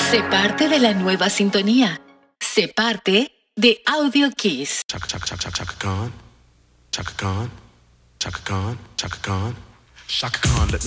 Sé parte de la nueva sintonía. Sé parte de Audio Kiss. Chaka chaka chaka chaka Khan, Chaka Khan, Chaka Khan, Chaka Khan, Chaka Khan. Let me